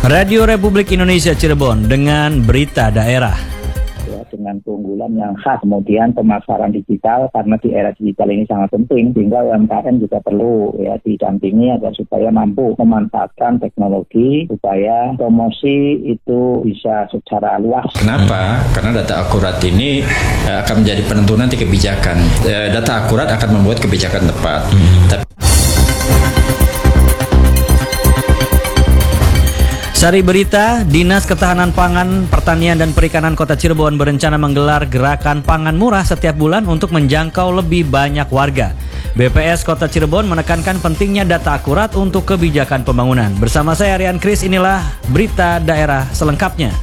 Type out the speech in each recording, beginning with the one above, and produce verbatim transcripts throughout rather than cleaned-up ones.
Radio Republik Indonesia Cirebon dengan berita daerah. Ya, dengan keunggulan yang khas, kemudian pemasaran digital, karena di era digital ini sangat penting, sehingga U M K M juga perlu ya didampingi agar supaya mampu memanfaatkan teknologi, supaya promosi itu bisa secara luas. Kenapa? Karena data akurat ini uh, akan menjadi penentu nanti kebijakan. Uh, data akurat akan membuat kebijakan tepat. Hmm. Tapi Sari berita, Dinas Ketahanan Pangan, Pertanian dan Perikanan Kota Cirebon berencana menggelar gerakan pangan murah setiap bulan untuk menjangkau lebih banyak warga. B P S Kota Cirebon menekankan pentingnya data akurat untuk kebijakan pembangunan. Bersama saya Rian Kris, inilah berita daerah selengkapnya.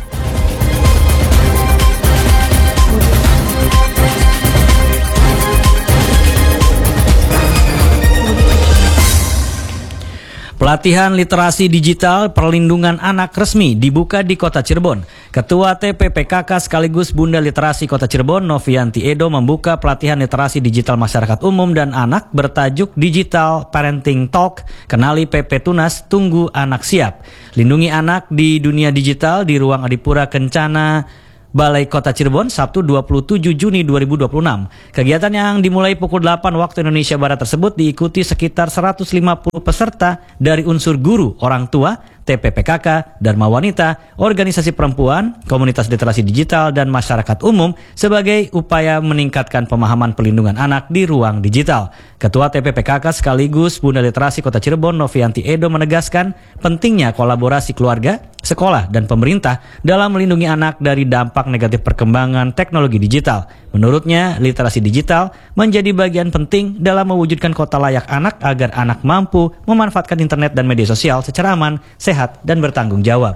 Pelatihan literasi digital perlindungan anak resmi dibuka di Kota Cirebon. Ketua T P P K K sekaligus Bunda Literasi Kota Cirebon, Novianti Edo, membuka pelatihan literasi digital masyarakat umum dan anak bertajuk Digital Parenting Talk, Kenali P P Tunas, Tunggu Anak Siap. Lindungi anak di dunia digital di Ruang Adipura Kencana, Balai Kota Cirebon, Sabtu dua puluh tujuh Juni dua ribu dua puluh enam. Kegiatan yang dimulai pukul delapan waktu Indonesia Barat tersebut diikuti sekitar seratus lima puluh peserta dari unsur guru, orang tua, T P P K K, Dharma Wanita, organisasi perempuan, komunitas literasi digital, dan masyarakat umum sebagai upaya meningkatkan pemahaman perlindungan anak di ruang digital. Ketua T P P K K sekaligus Bunda Literasi Kota Cirebon, Novianti Edo, menegaskan pentingnya kolaborasi keluarga, sekolah, dan pemerintah dalam melindungi anak dari dampak negatif perkembangan teknologi digital. Menurutnya, literasi digital menjadi bagian penting dalam mewujudkan kota layak anak agar anak mampu memanfaatkan internet dan media sosial secara aman, sehat, dan bertanggung jawab.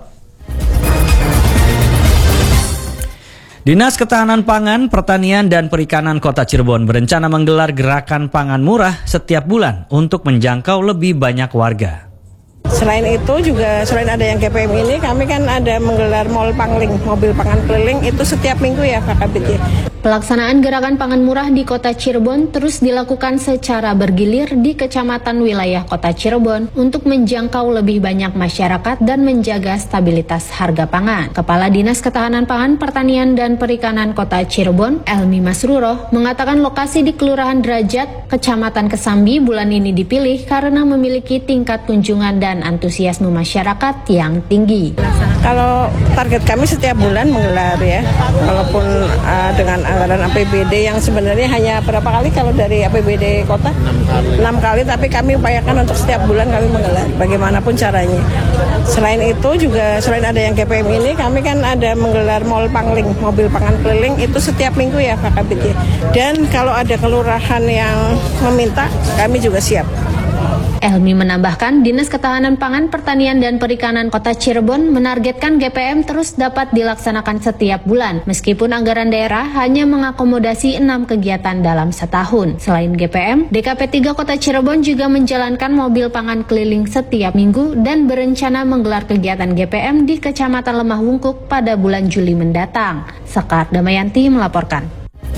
Dinas Ketahanan Pangan, Pertanian dan Perikanan Kota Cirebon berencana menggelar gerakan pangan murah setiap bulan untuk menjangkau lebih banyak warga. Selain itu juga, selain ada yang G P M ini, kami kan ada menggelar Mall Pangling, mobil pangan keliling, itu setiap minggu ya K K B T. Pelaksanaan gerakan pangan murah di Kota Cirebon terus dilakukan secara bergilir di kecamatan wilayah Kota Cirebon untuk menjangkau lebih banyak masyarakat dan menjaga stabilitas harga pangan. Kepala Dinas Ketahanan Pangan, Pertanian dan Perikanan Kota Cirebon, Elmi Masruroh, mengatakan lokasi di Kelurahan Derajat, Kecamatan Kesambi bulan ini dipilih karena memiliki tingkat kunjungan dan antusiasme masyarakat yang tinggi. Kalau target kami setiap bulan menggelar ya, walaupun uh, dengan anggaran A P B D yang sebenarnya hanya berapa kali kalau dari A P B D kota? enam kali, tapi kami upayakan untuk setiap bulan kami menggelar, bagaimanapun caranya. Selain itu juga, selain ada yang G P M ini, kami kan ada menggelar Mall Pangling, mobil pangan keliling, itu setiap minggu ya K K B T. Dan kalau ada kelurahan yang meminta, kami juga siap. Elmi menambahkan, Dinas Ketahanan Pangan, Pertanian dan Perikanan Kota Cirebon menargetkan G P M terus dapat dilaksanakan setiap bulan, meskipun anggaran daerah hanya mengakomodasi enam kegiatan dalam setahun. Selain G P M, D K P tiga Kota Cirebon juga menjalankan mobil pangan keliling setiap minggu dan berencana menggelar kegiatan G P M di Kecamatan Lemah Wungkuk pada bulan Juli mendatang. Sekar Damayanti melaporkan.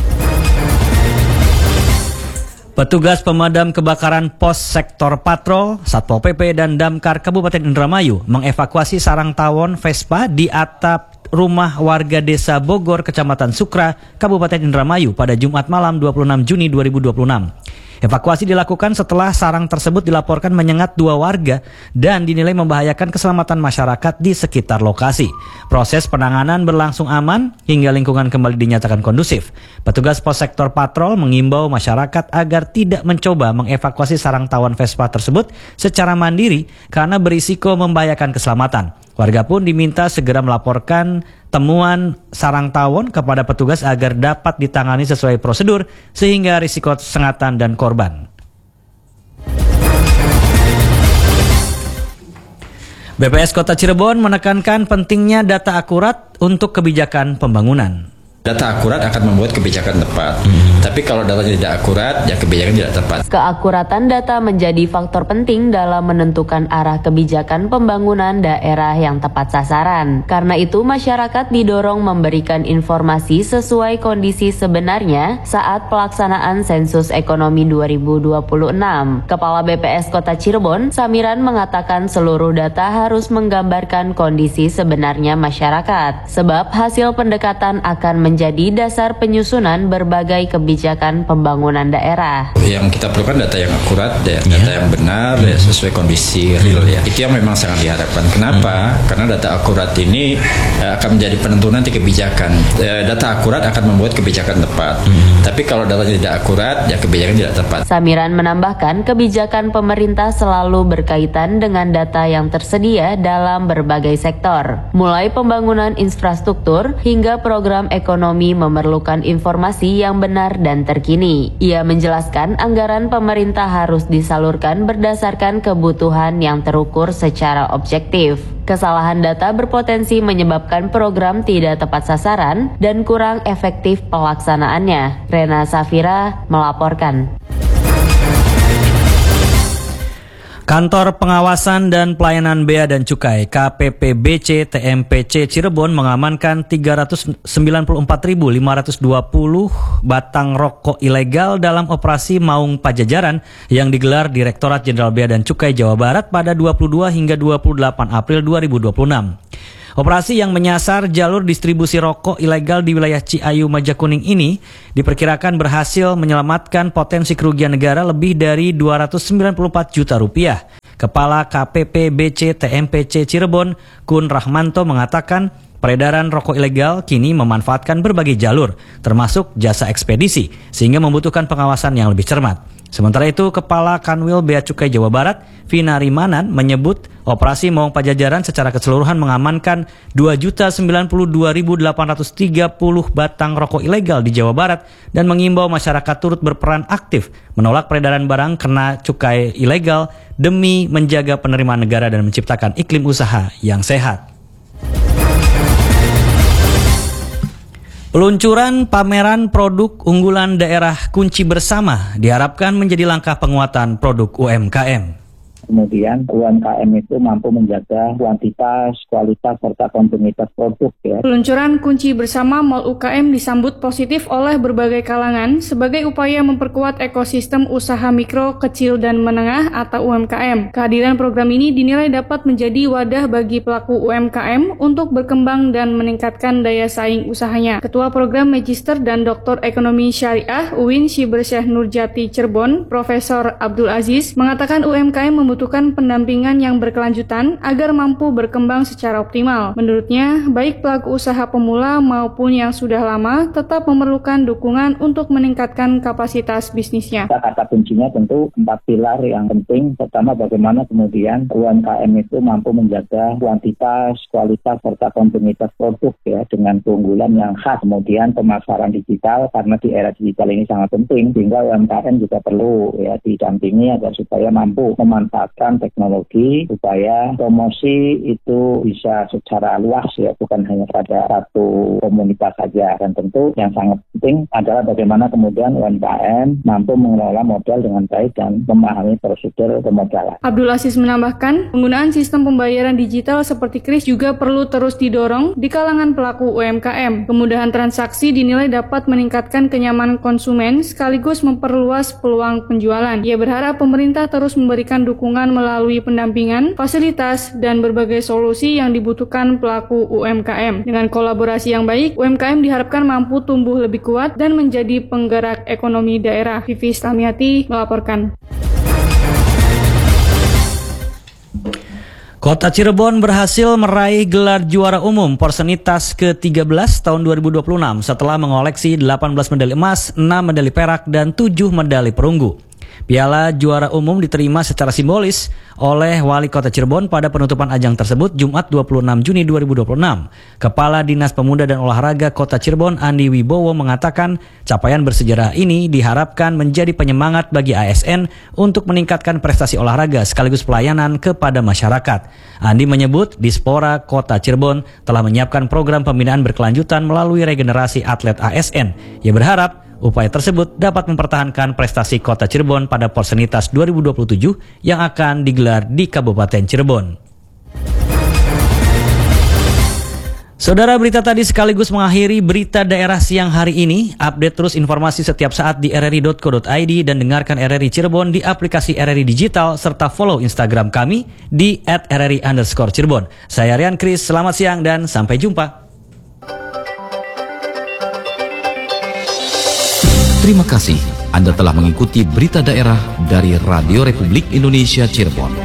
Petugas pemadam kebakaran Pos Sektor Patrol, Satpol P P dan Damkar Kabupaten Indramayu mengevakuasi sarang tawon Vespa di atap rumah warga Desa Bogor, Kecamatan Sukra, Kabupaten Indramayu pada Jumat malam dua puluh enam Juni dua ribu dua puluh enam. Evakuasi dilakukan setelah sarang tersebut dilaporkan menyengat dua warga dan dinilai membahayakan keselamatan masyarakat di sekitar lokasi. Proses penanganan berlangsung aman hingga lingkungan kembali dinyatakan kondusif. Petugas Pos Sektor Patrol mengimbau masyarakat agar tidak mencoba mengevakuasi sarang tawon Vespa tersebut secara mandiri karena berisiko membahayakan keselamatan. Warga pun diminta segera melaporkan temuan sarang tawon kepada petugas agar dapat ditangani sesuai prosedur sehingga risiko sengatan dan korban. B P S Kota Cirebon menekankan pentingnya data akurat untuk kebijakan pembangunan. Data akurat akan membuat kebijakan tepat. Hmm. Tapi kalau datanya tidak akurat, ya kebijakan tidak tepat. Keakuratan data menjadi faktor penting dalam menentukan arah kebijakan pembangunan daerah yang tepat sasaran. Karena itu, masyarakat didorong memberikan informasi sesuai kondisi sebenarnya saat pelaksanaan sensus ekonomi dua ribu dua puluh enam. Kepala B P S Kota Cirebon, Samiran, mengatakan seluruh data harus menggambarkan kondisi sebenarnya masyarakat. Sebab hasil pendekatan akan menjadi menjadi dasar penyusunan berbagai kebijakan pembangunan daerah. Yang kita perlukan data yang akurat, data yeah. yang benar, mm. sesuai kondisi real ya. Itu yang memang sangat diharapkan. Kenapa? Mm. Karena data akurat ini uh, akan menjadi penentu nanti kebijakan. Uh, data akurat akan membuat kebijakan tepat. Mm. Tapi kalau datanya tidak akurat, ya kebijakan tidak tepat. Samiran menambahkan, kebijakan pemerintah selalu berkaitan dengan data yang tersedia dalam berbagai sektor, mulai pembangunan infrastruktur hingga program ekonomi memerlukan informasi yang benar dan terkini. Ia menjelaskan anggaran pemerintah harus disalurkan berdasarkan kebutuhan yang terukur secara objektif. Kesalahan data berpotensi menyebabkan program tidak tepat sasaran dan kurang efektif pelaksanaannya. Rena Safira melaporkan. Kantor Pengawasan dan Pelayanan Bea dan Cukai K P P B C T M P C Cirebon mengamankan tiga ratus sembilan puluh empat ribu lima ratus dua puluh batang rokok ilegal dalam operasi Maung Pajajaran yang digelar Direktorat Jenderal Bea dan Cukai Jawa Barat pada dua puluh dua hingga dua puluh delapan April dua ribu dua puluh enam. Operasi yang menyasar jalur distribusi rokok ilegal di wilayah Ciayu Majakuning ini diperkirakan berhasil menyelamatkan potensi kerugian negara lebih dari dua ratus sembilan puluh empat juta rupiah. Kepala K P P B C T M P C Cirebon, Kun Rahmanto, mengatakan peredaran rokok ilegal kini memanfaatkan berbagai jalur, termasuk jasa ekspedisi, sehingga membutuhkan pengawasan yang lebih cermat. Sementara itu, Kepala Kanwil Bea Cukai Jawa Barat, Vina Rimanan, menyebut operasi Maung Pajajaran secara keseluruhan mengamankan dua juta sembilan puluh dua ribu delapan ratus tiga puluh batang rokok ilegal di Jawa Barat dan mengimbau masyarakat turut berperan aktif menolak peredaran barang kena cukai ilegal demi menjaga penerimaan negara dan menciptakan iklim usaha yang sehat. Peluncuran pameran produk unggulan daerah kunci bersama diharapkan menjadi langkah penguatan produk U M K M. Kemudian U M K M itu mampu menjaga kuantitas, kualitas, serta kontinuitas produk ya. Peluncuran kunci bersama Mall U K M disambut positif oleh berbagai kalangan sebagai upaya memperkuat ekosistem usaha mikro, kecil, dan menengah atau U M K M. Kehadiran program ini dinilai dapat menjadi wadah bagi pelaku U M K M untuk berkembang dan meningkatkan daya saing usahanya. Ketua Program Magister dan Doktor Ekonomi Syariah U I N Syibr Syekh Nurjati Cirebon, Profesor Abdul Aziz, mengatakan U M K M membutuhkan pendampingan yang berkelanjutan agar mampu berkembang secara optimal. Menurutnya, baik pelaku usaha pemula maupun yang sudah lama tetap memerlukan dukungan untuk meningkatkan kapasitas bisnisnya. Kata kuncinya tentu empat pilar yang penting. Pertama, bagaimana kemudian U M K M itu mampu menjaga kuantitas, kualitas, serta kontinuitas produk ya dengan keunggulan yang khas. Kemudian pemasaran digital, karena di era digital ini sangat penting, sehingga U M K M juga perlu ya didampingi agar supaya mampu memanfaatkan teknologi supaya promosi itu bisa secara luas ya, bukan hanya pada satu komunitas saja. Dan tentu yang sangat penting adalah bagaimana kemudian U M K M mampu mengelola modal dengan baik dan memahami prosedur pemodalan. Abdul Aziz menambahkan, penggunaan sistem pembayaran digital seperti kris juga perlu terus didorong di kalangan pelaku U M K M. Kemudahan transaksi dinilai dapat meningkatkan kenyamanan konsumen sekaligus memperluas peluang penjualan. Ia berharap pemerintah terus memberikan dukungan melalui pendampingan, fasilitas, dan berbagai solusi yang dibutuhkan pelaku U M K M. Dengan kolaborasi yang baik, U M K M diharapkan mampu tumbuh lebih kuat dan menjadi penggerak ekonomi daerah. Vivi Slamiati melaporkan. Kota Cirebon berhasil meraih gelar juara umum Porsenitas ke tiga belas tahun dua ribu dua puluh enam setelah mengoleksi delapan belas medali emas, enam medali perak, dan tujuh medali perunggu. Piala juara umum diterima secara simbolis oleh Wali Kota Cirebon pada penutupan ajang tersebut Jumat dua puluh enam Juni dua ribu dua puluh enam. Kepala Dinas Pemuda dan Olahraga Kota Cirebon Andi Wibowo mengatakan capaian bersejarah ini diharapkan menjadi penyemangat bagi A S N untuk meningkatkan prestasi olahraga sekaligus pelayanan kepada masyarakat. Andi menyebut Dispora Kota Cirebon telah menyiapkan program pembinaan berkelanjutan melalui regenerasi atlet A S N. Ia berharap upaya tersebut dapat mempertahankan prestasi Kota Cirebon pada Porsenitas dua ribu dua puluh tujuh yang akan digelar di Kabupaten Cirebon. Saudara, berita tadi sekaligus mengakhiri berita daerah siang hari ini. Update terus informasi setiap saat di r r i dot co dot i d dan dengarkan R R I Cirebon di aplikasi R R I Digital serta follow Instagram kami di at r r i underscore Cirebon. Saya Rian Kris, selamat siang dan sampai jumpa. Terima kasih Anda telah mengikuti berita daerah dari Radio Republik Indonesia Cirebon.